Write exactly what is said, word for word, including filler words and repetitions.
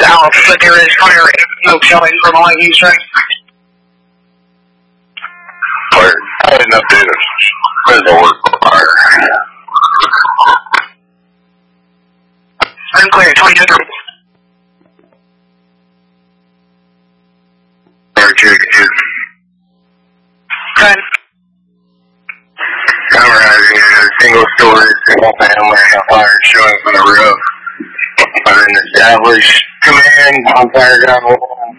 south, but there is fire and smoke showing from all you strike. Fire. I didn't update it. Reservoir fire. I'm clear, twenty-two. Fire check two. Ten. Summarizing a single story, single family, fire showing from the roof. An established command on fire ground one.